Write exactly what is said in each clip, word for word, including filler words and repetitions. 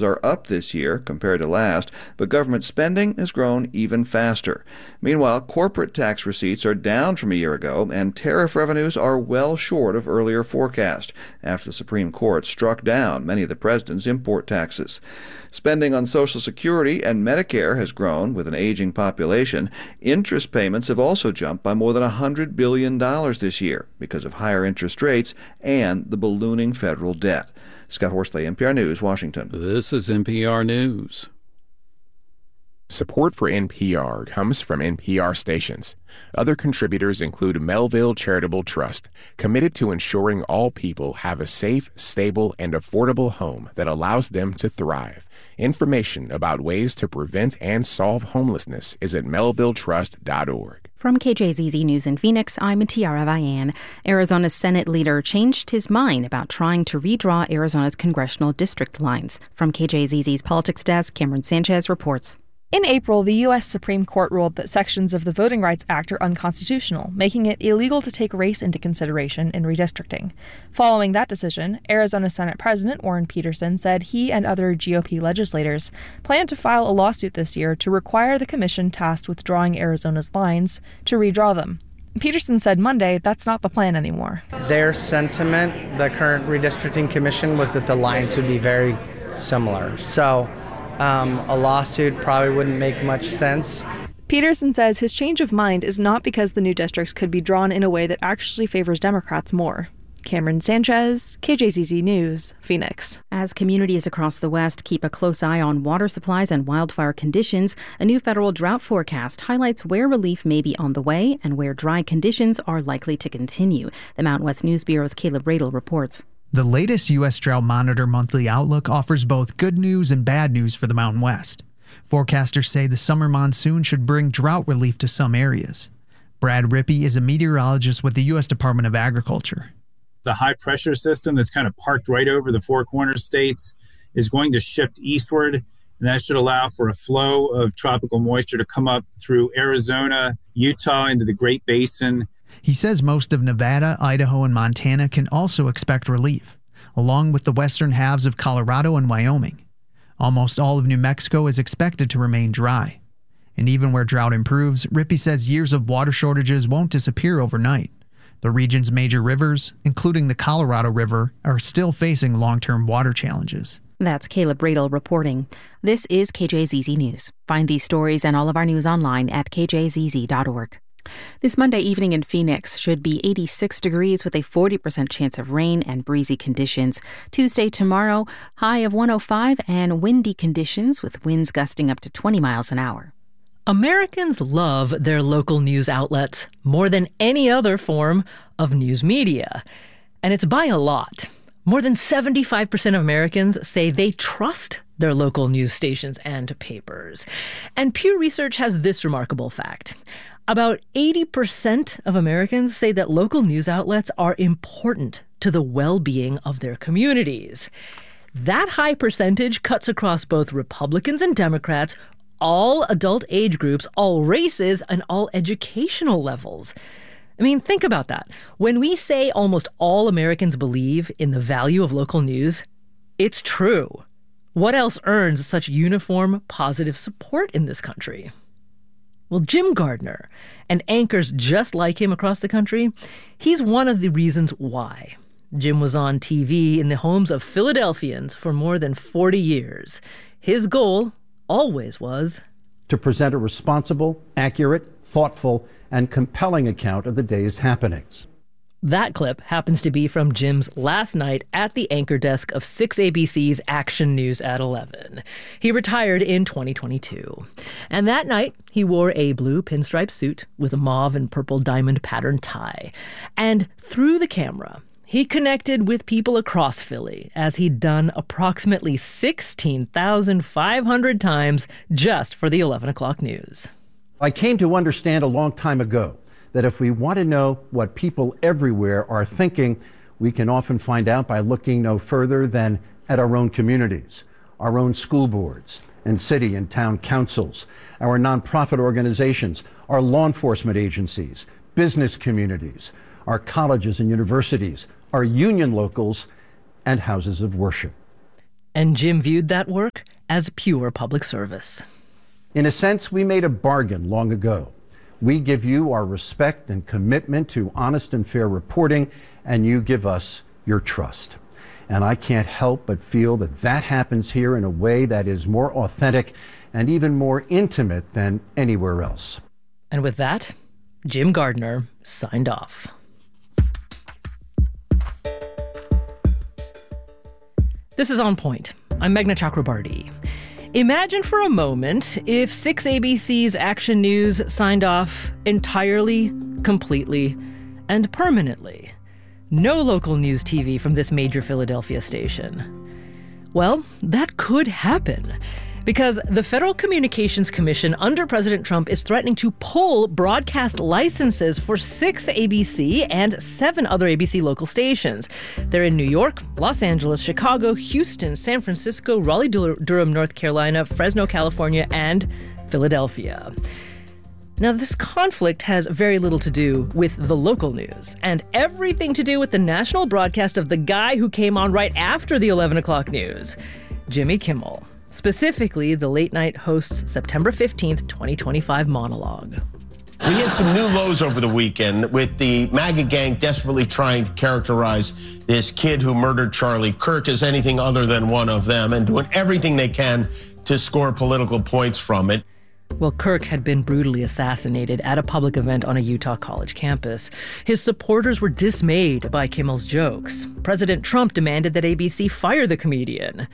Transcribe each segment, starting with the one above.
jobs are up this year compared to last, but government spending has grown even faster. Meanwhile, corporate tax receipts are down from a year ago, and tariff revenues are well short of earlier forecast after the Supreme Court struck down many of the president's import taxes. Spending on Social Security and Medicare has grown with an aging population. Interest payments have also jumped by more than one hundred billion dollars this year because of higher interest rates and the ballooning federal debt. Scott Horsley, N P R News, Washington. This is N P R News. Support for N P R comes from N P R stations. Other contributors include Melville Charitable Trust, committed to ensuring all people have a safe, stable, and affordable home that allows them to thrive. Information about ways to prevent and solve homelessness is at melville trust dot org. From K J Z Z News in Phoenix, I'm Tiara Vian. Arizona's Senate leader changed his mind about trying to redraw Arizona's congressional district lines. From K J Z Z's Politics Desk, Cameron Sanchez reports. In April, the U S Supreme Court ruled that sections of the Voting Rights Act are unconstitutional, making it illegal to take race into consideration in redistricting. Following that decision, Arizona Senate President Warren Peterson said he and other G O P legislators plan to file a lawsuit this year to require the commission tasked with drawing Arizona's lines to redraw them. Peterson said Monday that's not the plan anymore. Their sentiment, the current redistricting commission, was that the lines would be very similar. So Um, a lawsuit probably wouldn't make much sense. Peterson says his change of mind is not because the new districts could be drawn in a way that actually favors Democrats more. Cameron Sanchez, K J Z Z News, Phoenix. As communities across the West keep a close eye on water supplies and wildfire conditions, a new federal drought forecast highlights where relief may be on the way and where dry conditions are likely to continue. The Mountain West News Bureau's Caleb Radel reports. The latest U S Drought Monitor monthly outlook offers both good news and bad news for the Mountain West. Forecasters say the summer monsoon should bring drought relief to some areas. Brad Rippey is a meteorologist with the U S Department of Agriculture. The high-pressure system that's kind of parked right over the Four Corners states is going to shift eastward, and that should allow for a flow of tropical moisture to come up through Arizona, Utah, into the Great Basin. He says most of Nevada, Idaho, and Montana can also expect relief, along with the western halves of Colorado and Wyoming. Almost all of New Mexico is expected to remain dry. And even where drought improves, Rippey says years of water shortages won't disappear overnight. The region's major rivers, including the Colorado River, are still facing long-term water challenges. That's Caleb Radel reporting. This is K J Z Z News. Find these stories and all of our news online at k j z z dot org. This Monday evening in Phoenix should be eighty-six degrees with a forty percent chance of rain and breezy conditions. Tuesday tomorrow, high of one oh five and windy conditions with winds gusting up to twenty miles an hour. Americans love their local news outlets more than any other form of news media. And it's by a lot. More than seventy-five percent of Americans say they trust their local news stations and papers. And Pew Research has this remarkable fact. About eighty percent of Americans say that local news outlets are important to the well-being of their communities. That high percentage cuts across both Republicans and Democrats, all adult age groups, all races, and all educational levels. I mean, think about that. When we say almost all Americans believe in the value of local news, it's true. What else earns such uniform, positive support in this country? Well, Jim Gardner, and anchors just like him across the country, he's one of the reasons why. Jim was on T V in the homes of Philadelphians for more than forty years. His goal always was to present a responsible, accurate, thoughtful, and compelling account of the day's happenings. That clip happens to be from Jim's last night at the anchor desk of six A B C's Action News at eleven. He retired in twenty twenty-two. And that night, he wore a blue pinstripe suit with a mauve and purple diamond patterned tie. And through the camera, he connected with people across Philly, as he'd done approximately sixteen thousand five hundred times just for the eleven o'clock news. I came to understand a long time ago that if we want to know what people everywhere are thinking, we can often find out by looking no further than at our own communities, our own school boards and city and town councils, our nonprofit organizations, our law enforcement agencies, business communities, our colleges and universities, our union locals, and houses of worship. And Jim viewed that work as pure public service. In a sense, we made a bargain long ago. We give you our respect and commitment to honest and fair reporting, and you give us your trust. And I can't help but feel that that happens here in a way that is more authentic and even more intimate than anywhere else. And with that, Jim Gardner signed off. This is On Point. I'm Meghna Chakrabarti. Imagine for a moment if six A B C's Action News signed off entirely, completely, and permanently. No local news T V from this major Philadelphia station. Well, that could happen, because the Federal Communications Commission under President Trump is threatening to pull broadcast licenses for six A B C and seven other A B C local stations. They're in New York, Los Angeles, Chicago, Houston, San Francisco, Raleigh-Durham, North Carolina, Fresno, California, and Philadelphia. Now, this conflict has very little to do with the local news and everything to do with the national broadcast of the guy who came on right after the eleven o'clock news, Jimmy Kimmel. Specifically, the late-night host's September fifteenth, twenty twenty-five monologue. We hit some new lows over the weekend with the MAGA gang desperately trying to characterize this kid who murdered Charlie Kirk as anything other than one of them and doing everything they can to score political points from it. Well, Kirk had been brutally assassinated at a public event on a Utah college campus. His supporters were dismayed by Kimmel's jokes. President Trump demanded that A B C fire the comedian.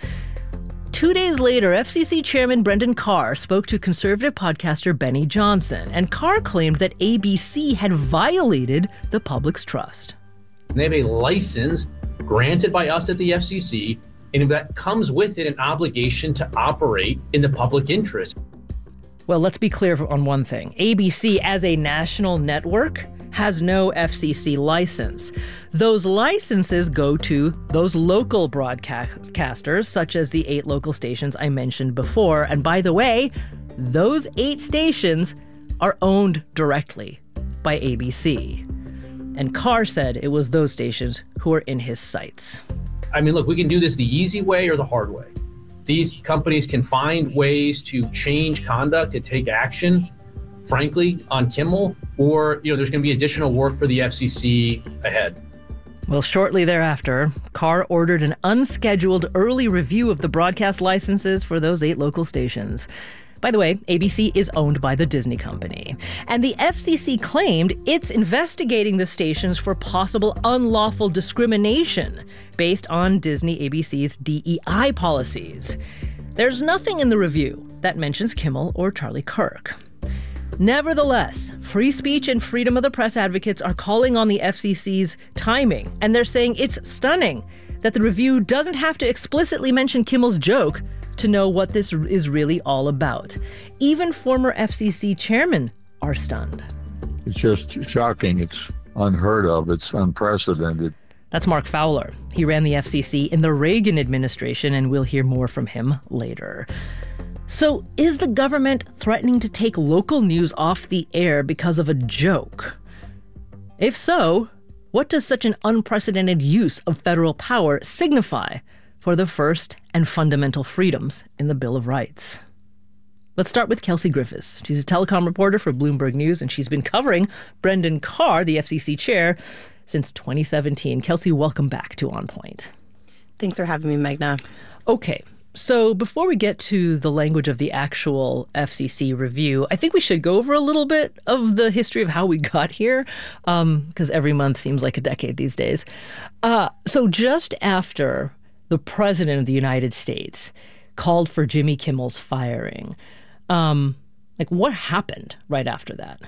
Two days later, F C C Chairman Brendan Carr spoke to conservative podcaster Benny Johnson, and Carr claimed that A B C had violated the public's trust. They have a license granted by us at the F C C, and that comes with it an obligation to operate in the public interest. Well, let's be clear on one thing. A B C, as a national network, has no F C C license. Those licenses go to those local broadcasters, such as the eight local stations I mentioned before. And by the way, those eight stations are owned directly by A B C. And Carr said it was those stations who are in his sights. I mean, look, we can do this the easy way or the hard way. These companies can find ways to change conduct, to take action, frankly, on Kimmel, or, you know, there's going to be additional work for the F C C ahead. Well, shortly thereafter, Carr ordered an unscheduled early review of the broadcast licenses for those eight local stations. By the way, A B C is owned by the Disney company. And the F C C claimed it's investigating the stations for possible unlawful discrimination based on Disney A B C's D E I policies. There's nothing in the review that mentions Kimmel or Charlie Kirk. Nevertheless, free speech and freedom of the press advocates are calling on the F C C's timing, and they're saying it's stunning that the review doesn't have to explicitly mention Kimmel's joke to know what this is really all about. Even former F C C chairmen are stunned. It's just shocking. It's unheard of. It's unprecedented. That's Mark Fowler. He ran the F C C in the Reagan administration, and we'll hear more from him later. So, is the government threatening to take local news off the air because of a joke? If so, what does such an unprecedented use of federal power signify for the first and fundamental freedoms in the Bill of Rights? Let's start with Kelsey Griffiths. She's a telecom reporter for Bloomberg News, and she's been covering Brendan Carr, the F C C chair, since twenty seventeen. Kelsey, welcome back to On Point. Thanks for having me, Meghna. Okay. So before we get to the language of the actual F C C review, I think we should go over a little bit of the history of how we got here, because um, every month seems like a decade these days. Uh, so just after the president of the United States called for Jimmy Kimmel's firing, um, like what happened right after that?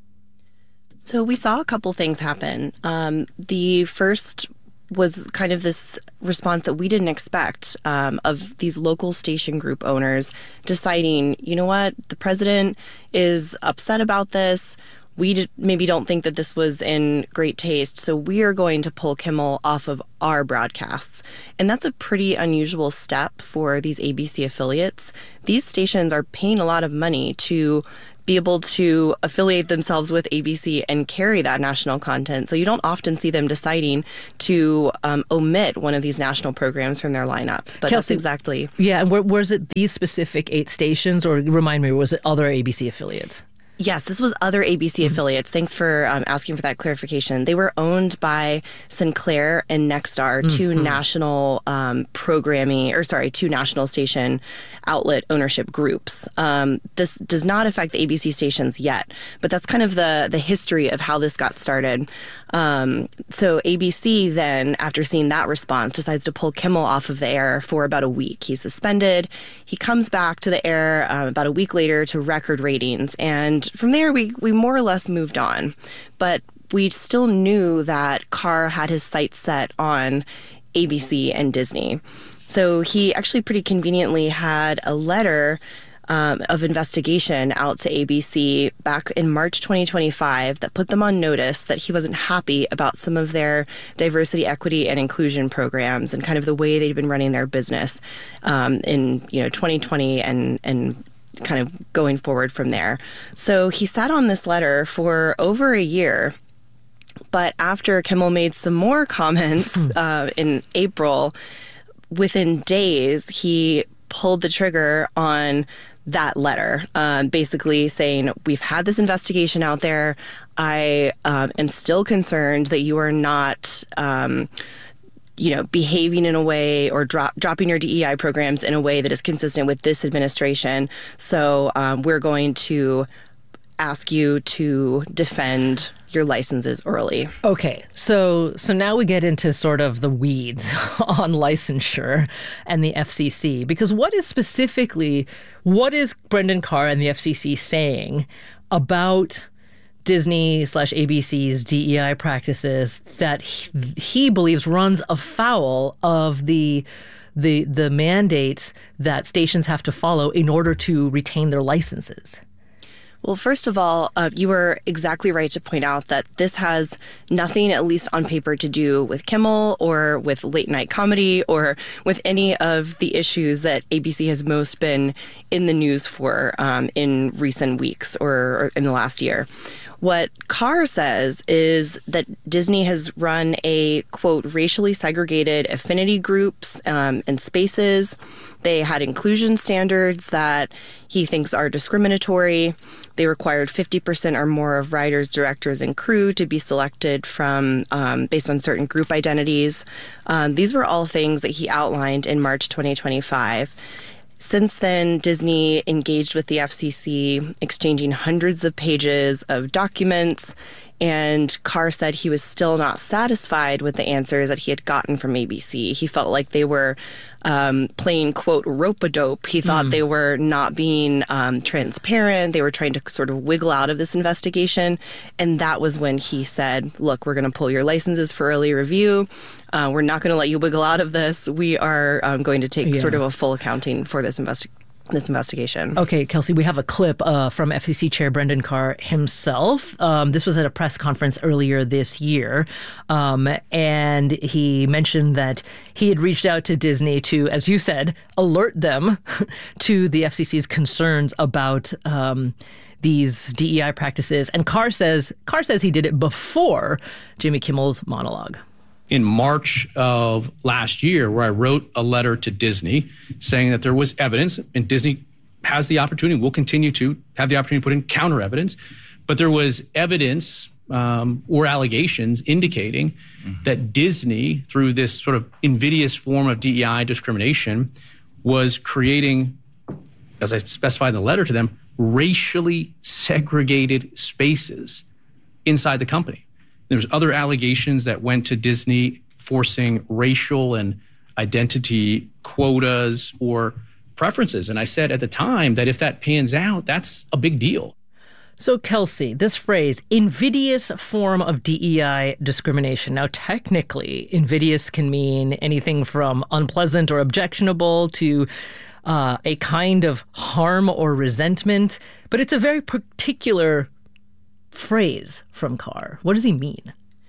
So we saw a couple things happen. Um, the first was kind of this response that we didn't expect um, of these local station group owners deciding, you know what, the president is upset about this. We did, maybe don't think that this was in great taste, so we are going to pull Kimmel off of our broadcasts. And that's a pretty unusual step for these A B C affiliates. These stations are paying a lot of money to be able to affiliate themselves with A B C and carry that national content. So you don't often see them deciding to um, omit one of these national programs from their lineups. But Kelsey, that's exactly. Yeah, and where, was it these specific eight stations, or remind me, was it other A B C affiliates? Yes, this was other A B C affiliates. Thanks for um, asking for that clarification. They were owned by Sinclair and Nexstar, two mm-hmm. national um, programming, or sorry, two national station outlet ownership groups. Um, this does not affect the A B C stations yet, but that's kind of the the history of how this got started. Um, so A B C then, after seeing that response, decides to pull Kimmel off of the air for about a week. He's suspended. He comes back to the air um, about a week later to record ratings, and from there we we more or less moved on. But we still knew that Carr had his sights set on A B C and Disney. So he actually pretty conveniently had a letter um, of investigation out to A B C back in March twenty twenty-five that put them on notice that he wasn't happy about some of their diversity, equity, and inclusion programs and kind of the way they'd been running their business um, in you know twenty twenty and and kind of going forward from there. So he sat on this letter for over a year. But after Kimmel made some more comments uh, in April, within days, he pulled the trigger on that letter, uh, basically saying, we've had this investigation out there. I um, am still concerned that you are not, um, you know, behaving in a way or drop, dropping your D E I programs in a way that is consistent with this administration. So um, we're going to ask you to defend your licenses early. Okay, so so now we get into sort of the weeds on licensure and the F C C, because what is specifically, what is Brendan Carr and the F C C saying about Disney slash A B C's D E I practices that he, he believes runs afoul of the the the mandates that stations have to follow in order to retain their licenses? Well, first of all, uh, you were exactly right to point out that this has nothing, at least on paper, to do with Kimmel or with late night comedy or with any of the issues that A B C has most been in the news for um, in recent weeks or, or in the last year. What Carr says is that Disney has run a, quote, racially segregated affinity groups um, and spaces. They had inclusion standards that he thinks are discriminatory. They required fifty percent or more of writers, directors, and crew to be selected from um, based on certain group identities. Um, these were all things that he outlined in March twenty twenty-five. Since then, Disney engaged with the F C C, exchanging hundreds of pages of documents, and Carr said he was still not satisfied with the answers that he had gotten from A B C. He felt like they were um, playing, quote, rope-a-dope. He thought mm. they were not being um, transparent. They were trying to sort of wiggle out of this investigation. And that was when he said, look, we're going to pull your licenses for early review. Uh, we're not going to let you wiggle out of this. We are um, going to take yeah. sort of a full accounting for this investigation. this investigation. Okay, Kelsey, we have a clip uh, from F C C Chair Brendan Carr himself. Um, this was at a press conference earlier this year, um, and he mentioned that he had reached out to Disney to, as you said, alert them to the F C C's concerns about um, these D E I practices. And Carr says Carr says he did it before Jimmy Kimmel's monologue. In March of last year, where I wrote a letter to Disney saying that there was evidence, and Disney has the opportunity, will continue to have the opportunity to put in counter evidence, but there was evidence um, or allegations indicating mm-hmm. that Disney, through this sort of invidious form of D E I discrimination, was creating, as I specified in the letter to them, racially segregated spaces inside the company. There's other allegations that went to Disney forcing racial and identity quotas or preferences. And I said at the time that if that pans out, that's a big deal. So, Kelsey, this phrase, invidious form of D E I discrimination. Now, technically, invidious can mean anything from unpleasant or objectionable to uh, a kind of harm or resentment. But it's a very particular phrase from Carr. What does he mean?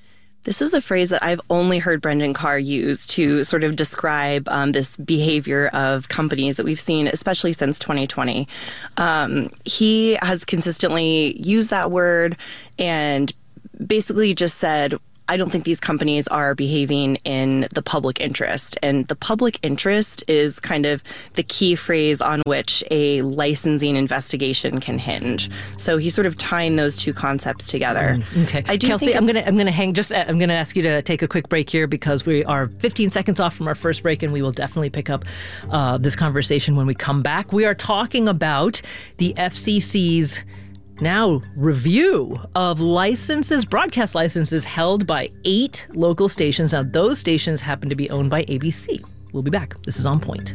This is a phrase that I've only heard Brendan Carr use to sort of describe um, this behavior of companies that we've seen, especially since twenty twenty. Um, he has consistently used that word and basically just said, I don't think these companies are behaving in the public interest. And the public interest is kind of the key phrase on which a licensing investigation can hinge. So he's sort of tying those two concepts together. Mm, okay. I do Kelsey, think I'm going to I'm going to hang just I'm going to ask you to take a quick break here because we are fifteen seconds off from our first break, and we will definitely pick up uh, this conversation when we come back. We are talking about the F C C's now review of licenses, broadcast licenses held by eight local stations. Now, those stations happen to be owned by A B C. We'll be back. This is On Point.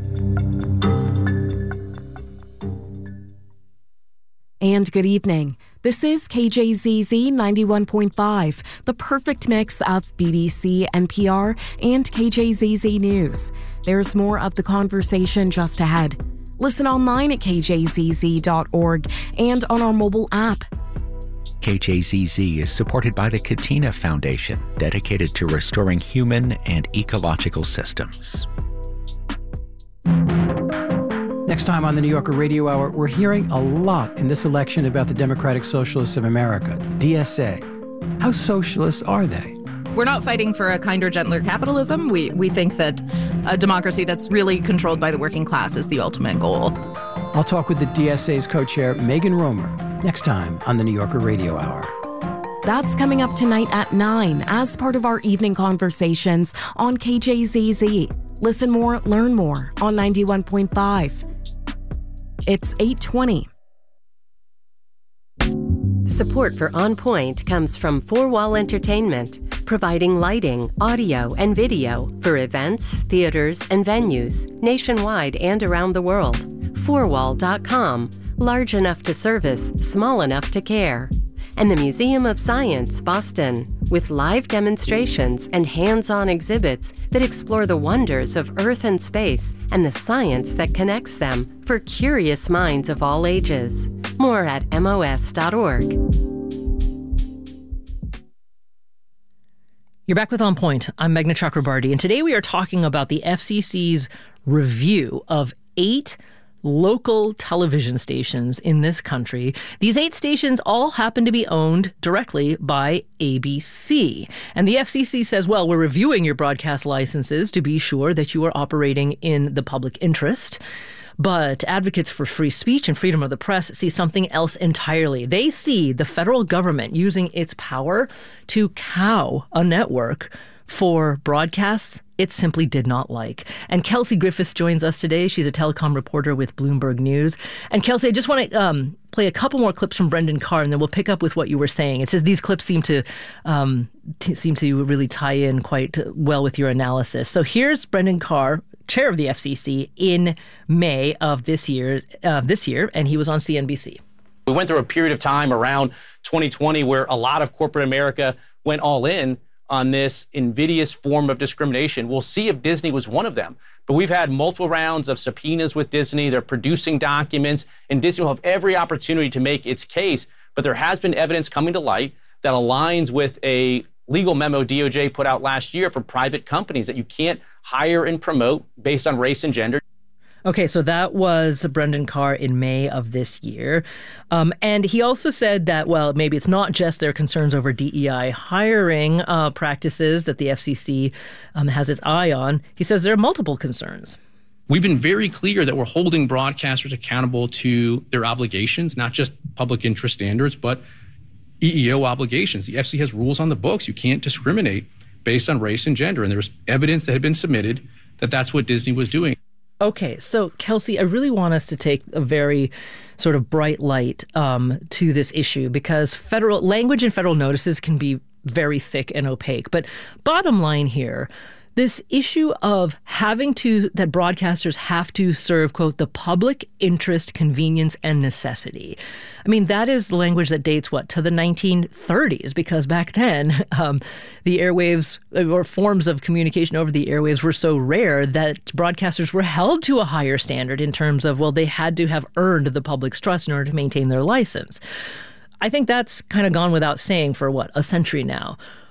And good evening. This is K J Z Z ninety-one point five, the perfect mix of B B C, N P R, and K J Z Z News. There's more of the conversation just ahead. Listen online at K J Z Z dot org and on our mobile app. K J Z Z is supported by the Katina Foundation, dedicated to restoring human and ecological systems. Next time on the New Yorker Radio Hour, we're hearing a lot in this election about the Democratic Socialists of America, D S A. How socialist are they? We're not fighting for a kinder, gentler capitalism. We we think that a democracy that's really controlled by the working class is the ultimate goal. I'll talk with the D S A's co-chair, Megan Romer, next time on the New Yorker Radio Hour. That's coming up tonight at nine as part of our evening conversations on K J Z Z. Listen more, learn more on ninety-one point five. It's eight twenty. Support for On Point comes from Four Wall Entertainment, providing lighting, audio, and video for events, theaters, and venues nationwide and around the world. four wall dot com, large enough to service, small enough to care. And the Museum of Science, Boston, with live demonstrations and hands-on exhibits that explore the wonders of Earth and space and the science that connects them for curious minds of all ages. More at M O S dot org. You're back with On Point. I'm Meghna Chakrabarty, and today we are talking about the F C C's review of eight local television stations in this country. These eight stations all happen to be owned directly by A B C. And the F C C says, well, we're reviewing your broadcast licenses to be sure that you are operating in the public interest. But advocates for free speech and freedom of the press see something else entirely. They see the federal government using its power to cow a network for broadcasts it simply did not like. And Kelsey Griffiths joins us today. She's a telecom reporter with Bloomberg News. And Kelsey, I just want to um, play a couple more clips from Brendan Carr, and then we'll pick up with what you were saying. It says these clips seem to um, t- seem to really tie in quite well with your analysis. So here's Brendan Carr, chair of the F C C, in May of this year, uh, this year, and he was on C N B C. We went through a period of time around twenty twenty where a lot of corporate America went all in on this invidious form of discrimination. We'll see if Disney was one of them. But we've had multiple rounds of subpoenas with Disney. They're producing documents, and Disney will have every opportunity to make its case. But there has been evidence coming to light that aligns with a legal memo D O J put out last year for private companies that you can't hire and promote based on race and gender. Okay, so that was Brendan Carr in May of this year. Um, and he also said that, well, maybe it's not just their concerns over D E I hiring uh, practices that the F C C um, has its eye on. He says there are multiple concerns. We've been very clear that we're holding broadcasters accountable to their obligations, not just public interest standards, but E E O obligations. The F C C has rules on the books. You can't discriminate based on race and gender. And there was evidence that had been submitted that that's what Disney was doing. Okay, so Kelsey, I really want us to take a very sort of bright light um, to this issue because federal language and federal notices can be very thick and opaque. But bottom line here, this issue of having to, that broadcasters have to serve, quote, the public interest, convenience, and necessity. I mean, that is language that dates, what, to the nineteen thirties, because back then um, the airwaves or forms of communication over the airwaves were so rare that broadcasters were held to a higher standard in terms of, well, they had to have earned the public's trust in order to maintain their license. I think that's kind of gone without saying for, what, a century now.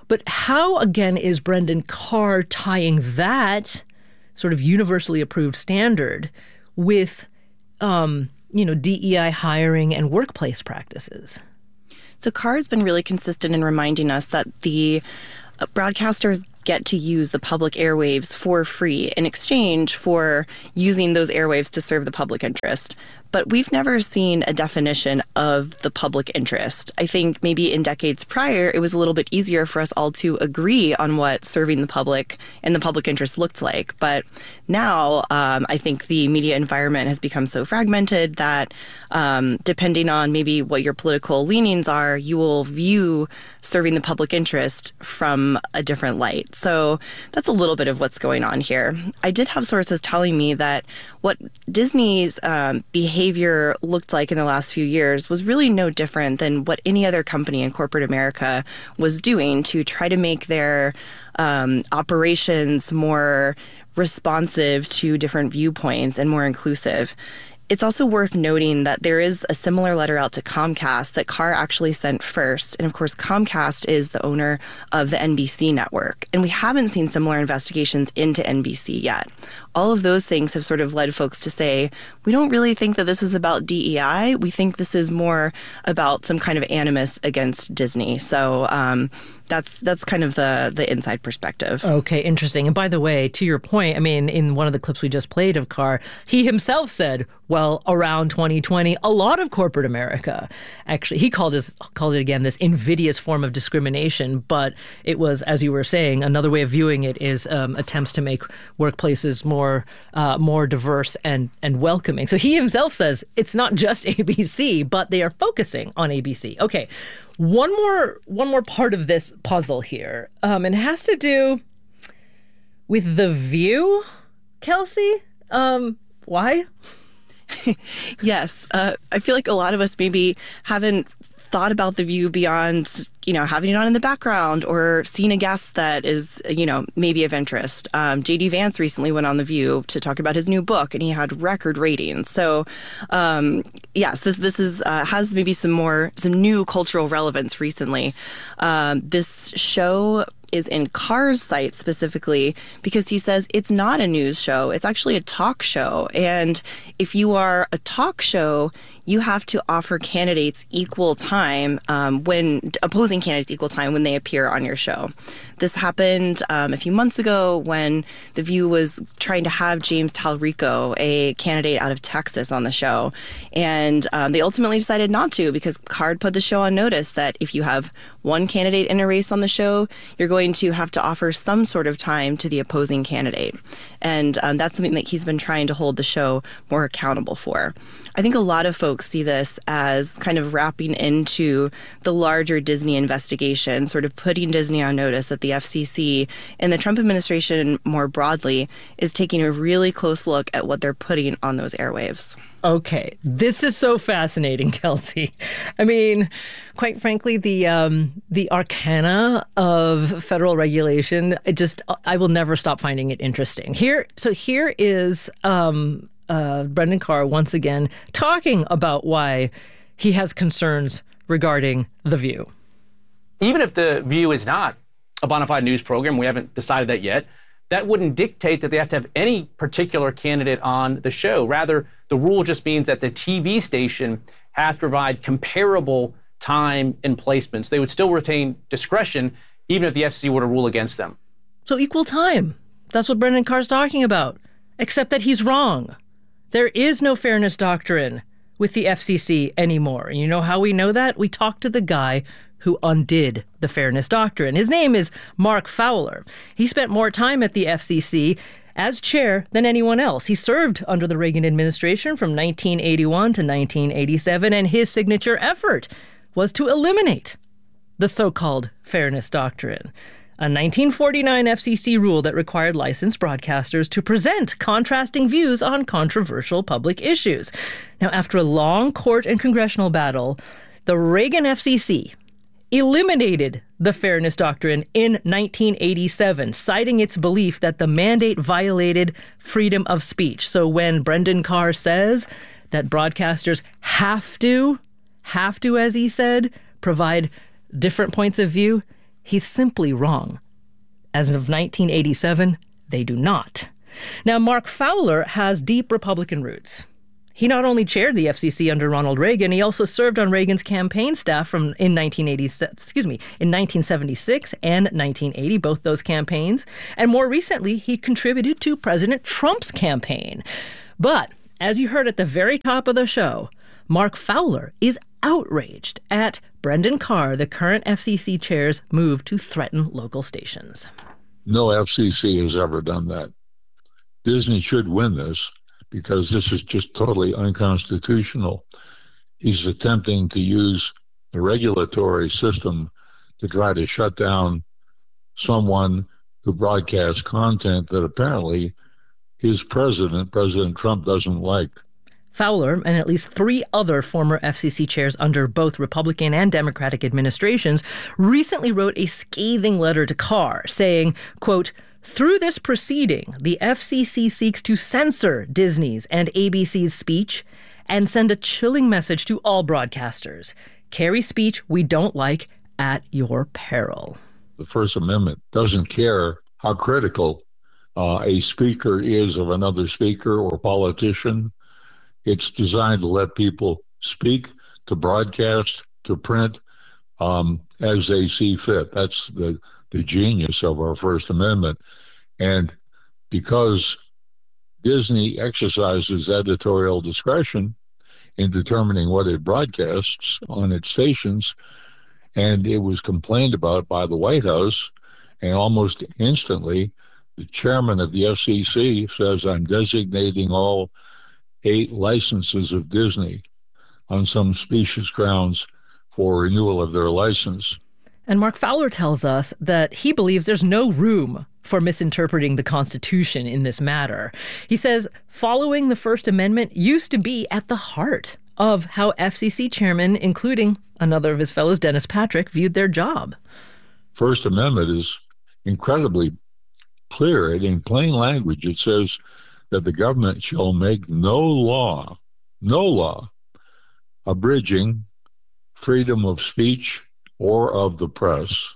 But how, again, is Brendan Carr tying that sort of universally approved standard with, um, you know, D E I hiring and workplace practices? So Carr has been really consistent in reminding us that the broadcasters get to use the public airwaves for free in exchange for using those airwaves to serve the public interest. But we've never seen a definition of the public interest. I think maybe in decades prior, it was a little bit easier for us all to agree on what serving the public and the public interest looked like. But now um, I think the media environment has become so fragmented that um, depending on maybe what your political leanings are, you will view serving the public interest from a different light. So that's a little bit of what's going on here. I did have sources telling me that what Disney's um, behavior looked like in the last few years was really no different than what any other company in corporate America was doing to try to make their um, operations more responsive to different viewpoints and more inclusive. It's also worth noting that there is a similar letter out to Comcast that Carr actually sent first. And of course, Comcast is the owner of the N B C network. And we haven't seen similar investigations into N B C yet. All of those things have sort of led folks to say, we don't really think that this is about D E I. We think this is more about some kind of animus against Disney. So um, that's that's kind of the the inside perspective. Okay, interesting. And by the way, to your point, I mean, in one of the clips we just played of Carr, he himself said, well, around twenty twenty, a lot of corporate America, actually, he called, his, called it, again, this invidious form of discrimination. But it was, as you were saying, another way of viewing it is um, attempts to make workplaces more More, uh, more diverse and, and welcoming. So he himself says it's not just A B C, but they are focusing on A B C. Okay, one more one more part of this puzzle here, um, and it has to do with The View, Kelsey. Um, why? Yes, uh, I feel like a lot of us maybe haven't thought about The View beyond, you know, having it on in the background or seeing a guest that is, you know, maybe of interest. Um, J D Vance recently went on The View to talk about his new book, and he had record ratings. So, um, yes, this this is uh, has maybe some more some new cultural relevance recently. Um, this show is in Carr's site specifically because he says it's not a news show. It's actually a talk show. And if you are a talk show, you have to offer candidates equal time um, when opposing candidates equal time when they appear on your show. This happened um, a few months ago when The View was trying to have James Talrico, a candidate out of Texas, on the show. And um, they ultimately decided not to because Carr put the show on notice that if you have one candidate in a race on the show, you're going to have to offer some sort of time to the opposing candidate. And um, that's something that he's been trying to hold the show more accountable for. I think a lot of folks see this as kind of wrapping into the larger Disney investigation, sort of putting Disney on notice that the F C C and the Trump administration more broadly is taking a really close look at what they're putting on those airwaves. Okay, this is so fascinating, Kelsey. I mean, quite frankly, the um, the arcana of federal regulation, it just I will never stop finding it interesting. Here, so here is um, uh, Brendan Carr once again talking about why he has concerns regarding The View. Even if The View is not a bona fide news program, we haven't decided that yet, that wouldn't dictate that they have to have any particular candidate on the show. Rather, the rule just means that the T V station has to provide comparable time and placements. They would still retain discretion, even if the F C C were to rule against them. So equal time. That's what Brendan Carr's talking about, except that he's wrong. There is no fairness doctrine with the F C C anymore. And you know how we know that? We talked to the guy who undid the fairness doctrine. His name is Mark Fowler. He spent more time at the F C C as chair than anyone else. He served under the Reagan administration from nineteen eighty-one to nineteen eighty-seven, and his signature effort was to eliminate the so-called fairness doctrine, a nineteen forty-nine F C C rule that required licensed broadcasters to present contrasting views on controversial public issues. Now, after a long court and congressional battle, the Reagan F C C eliminated the fairness doctrine in nineteen eighty-seven, citing its belief that the mandate violated freedom of speech. So when Brendan Carr says that broadcasters have to, have to, as he said, provide different points of view, He's simply wrong. As of nineteen eighty-seven, they do not. Now, Mark Fowler has deep Republican roots. He not only chaired the F C C under Ronald Reagan, he also served on Reagan's campaign staff from in nineteen eighty, excuse me, in nineteen seventy-six and nineteen eighty, both those campaigns. And more recently, he contributed to President Trump's campaign. But as you heard at the very top of the show, Mark Fowler is outraged at Brendan Carr, the current F C C chair's move to threaten local stations. No F C C has ever done that. Disney should win this because this is just totally unconstitutional. He's attempting to use the regulatory system to try to shut down someone who broadcasts content that apparently his president, President Trump, doesn't like. Fowler and at least three other former F C C chairs under both Republican and Democratic administrations recently wrote a scathing letter to Carr saying, quote, "Through this proceeding, the F C C seeks to censor Disney's and A B C's speech and send a chilling message to all broadcasters. Carry speech we don't like at your peril." The First Amendment doesn't care how critical uh, a speaker is of another speaker or politician. It's designed to let people speak, to broadcast, to print um, as they see fit. That's the, the genius of our First Amendment. And because Disney exercises editorial discretion in determining what it broadcasts on its stations, and it was complained about by the White House, and almost instantly, the chairman of the F C C says, "I'm designating all eight licenses of Disney on some specious grounds for renewal of their license." And Mark Fowler tells us that he believes there's no room for misinterpreting the Constitution in this matter. He says following the First Amendment used to be at the heart of how F C C chairmen, including another of his fellows, Dennis Patrick, viewed their job. First Amendment is incredibly clear. In plain language, it says that the government shall make no law, no law, abridging freedom of speech or of the press.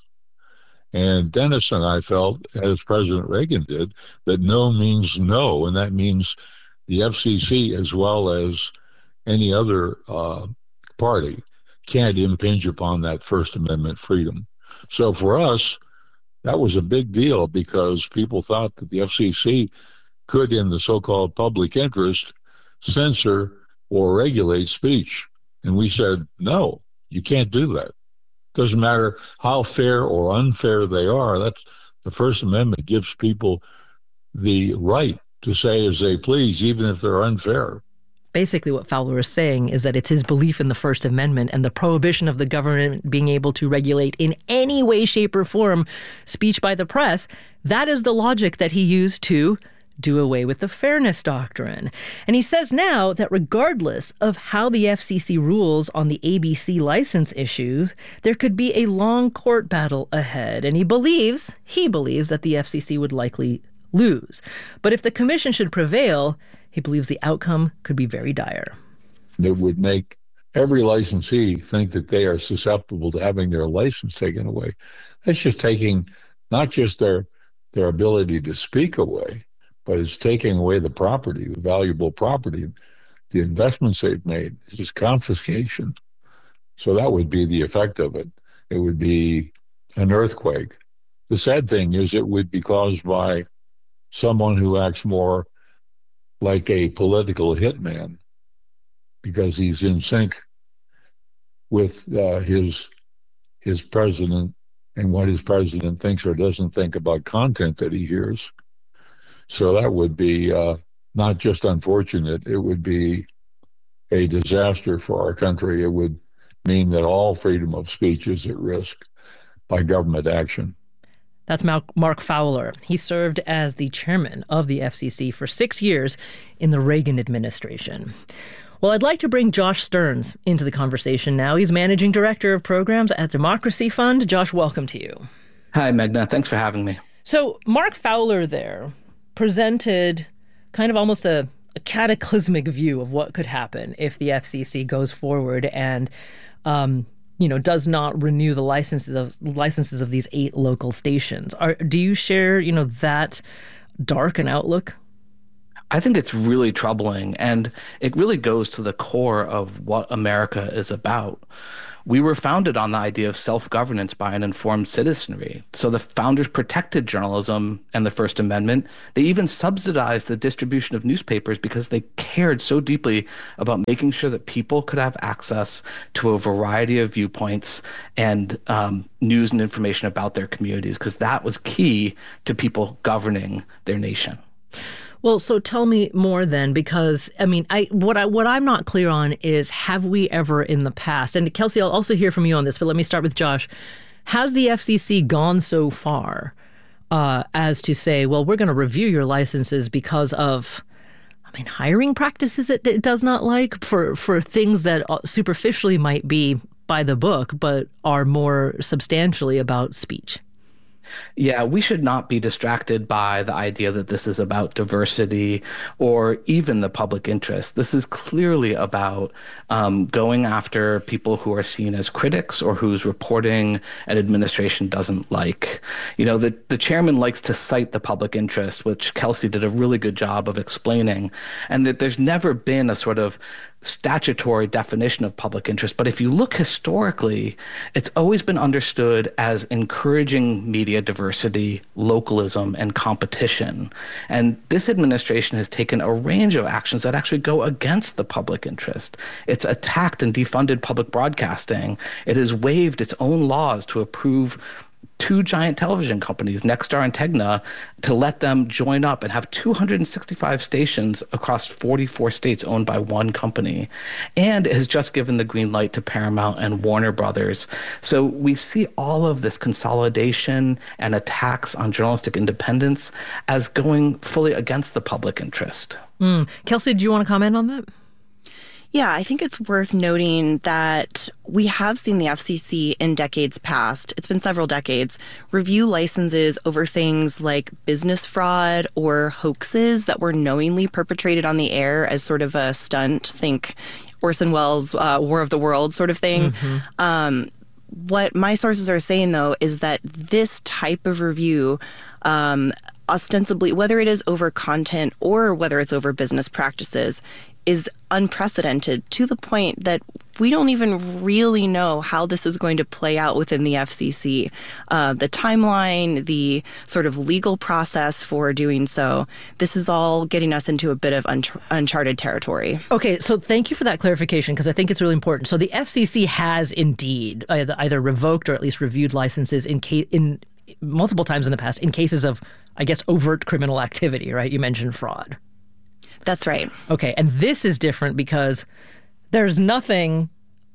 And Dennis and I felt, as President Reagan did, that no means no, and that means the F C C, as well as any other uh, party, can't impinge upon that First Amendment freedom. So for us, that was a big deal because people thought that the F C C could, in the so-called public interest, censor or regulate speech. And we said, no, you can't do that. Doesn't matter how fair or unfair they are. That's the First Amendment gives people the right to say as they please, even if they're unfair. Basically, what Fowler is saying is that it's his belief in the First Amendment and the prohibition of the government being able to regulate in any way, shape, or form speech by the press. That is the logic that he used to do away with the fairness doctrine. And he says now that regardless of how the F C C rules on the A B C license issues, there could be a long court battle ahead. And he believes, he believes that the F C C would likely lose. But if the commission should prevail, he believes the outcome could be very dire. It would make every licensee think that they are susceptible to having their license taken away. That's just taking not just their their ability to speak away, but it's taking away the property, the valuable property, the investments they've made. It's just confiscation. So that would be the effect of it. It would be an earthquake. The sad thing is it would be caused by someone who acts more like a political hitman because he's in sync with uh, his his president and what his president thinks or doesn't think about content that he hears. So that would be uh, not just unfortunate, it would be a disaster for our country. It would mean that all freedom of speech is at risk by government action. That's Mark Fowler. He served as the chairman of the F C C for six years in the Reagan administration. Well, I'd like to bring Josh Stearns into the conversation now. He's managing director of programs at Democracy Fund. Josh, welcome to you. Hi, Meghna. Thanks for having me. So Mark Fowler there presented kind of almost a, a cataclysmic view of what could happen if the F C C goes forward and um, you know, does not renew the licenses of licenses of these eight local stations. Are, do you share, you know, that dark an outlook? I think it's really troubling, and it really goes to the core of what America is about. We were founded on the idea of self-governance by an informed citizenry. So the founders protected journalism and the First Amendment. They even subsidized the distribution of newspapers because they cared so deeply about making sure that people could have access to a variety of viewpoints and um, news and information about their communities, because that was key to people governing their nation. Well, so tell me more then, because I mean, I what I what I'm not clear on is, have we ever in the past, and Kelsey, I'll also hear from you on this, but let me start with Josh. Has the F C C gone so far uh, as to say, well, we're going to review your licenses because of, I mean, hiring practices it, it does not like for for things that superficially might be by the book, but are more substantially about speech? Yeah, we should not be distracted by the idea that this is about diversity or even the public interest. This is clearly about um, going after people who are seen as critics or whose reporting an administration doesn't like. You know, the, the chairman likes to cite the public interest, which Kelsey did a really good job of explaining, and that there's never been a sort of statutory definition of public interest. But if you look historically, it's always been understood as encouraging media diversity, localism, and competition. And this administration has taken a range of actions that actually go against the public interest. It's attacked and defunded public broadcasting. It has waived its own laws to approve two giant television companies, Nexstar and Tegna, to let them join up and have two hundred sixty-five stations across forty-four states owned by one company. And it has just given the green light to Paramount and Warner Brothers. So we see all of this consolidation and attacks on journalistic independence as going fully against the public interest. Mm. Kelsey, do you want to comment on that? Yeah, I think it's worth noting that we have seen the F C C in decades past, it's been several decades, review licenses over things like business fraud or hoaxes that were knowingly perpetrated on the air as sort of a stunt. Think Orson Welles' uh, War of the Worlds sort of thing. Mm-hmm. Um, what my sources are saying, though, is that this type of review, um, ostensibly, whether it is over content or whether it's over business practices, is unprecedented to the point that we don't even really know how this is going to play out within the F C C. Uh, the timeline, the sort of legal process for doing so, this is all getting us into a bit of un- uncharted territory. Okay, so thank you for that clarification, because I think it's really important. So the F C C has indeed either, either revoked or at least reviewed licenses in case in multiple times in the past in cases of, I guess, overt criminal activity, right? You mentioned fraud. That's right. Okay, and this is different because there's nothing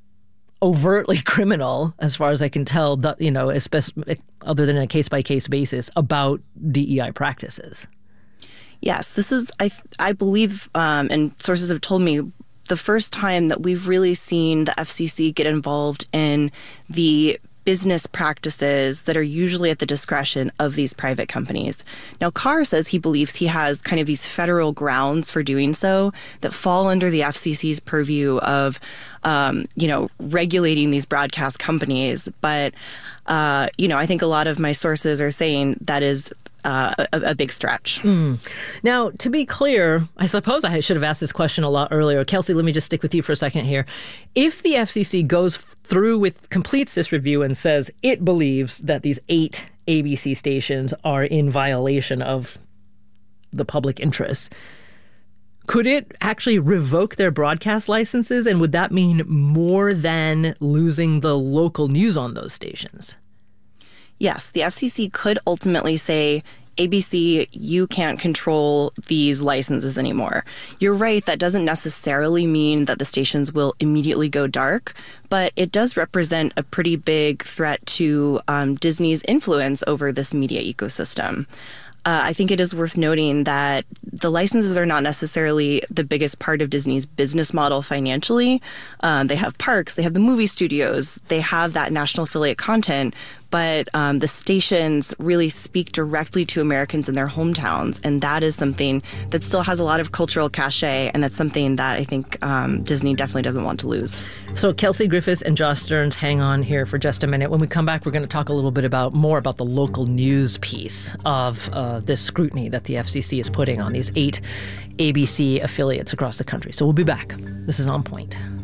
overtly criminal, as far as I can tell, that, you know, especially other than a case-by-case basis, about D E I practices. Yes, this is, I I believe, um, and sources have told me, the first time that we've really seen the F C C get involved in the business practices that are usually at the discretion of these private companies. Now, Carr says he believes he has kind of these federal grounds for doing so that fall under the F C C's purview of, um, you know, regulating these broadcast companies. But, uh, you know, I think a lot of my sources are saying that is Uh, a, a big stretch. Mm. Now, to be clear, I suppose I should have asked this question a lot earlier. Kelsey, let me just stick with you for a second here. If the F C C goes through with, completes this review and says it believes that these eight A B C stations are in violation of the public interest, could it actually revoke their broadcast licenses? And would that mean more than losing the local news on those stations? Yes, the F C C could ultimately say, A B C, you can't control these licenses anymore. You're right, that doesn't necessarily mean that the stations will immediately go dark, but it does represent a pretty big threat to um, Disney's influence over this media ecosystem. Uh, I think it is worth noting that the licenses are not necessarily the biggest part of Disney's business model financially. Um, they have parks, they have the movie studios, they have that national affiliate content, but um, the stations really speak directly to Americans in their hometowns, and that is something that still has a lot of cultural cachet, and that's something that I think um, Disney definitely doesn't want to lose. So Kelsey Griffiths and Josh Stearns, hang on here for just a minute. When we come back, we're going to talk a little bit about more about the local news piece of uh, this scrutiny that the F C C is putting on these eight A B C affiliates across the country. So we'll be back. This is On Point.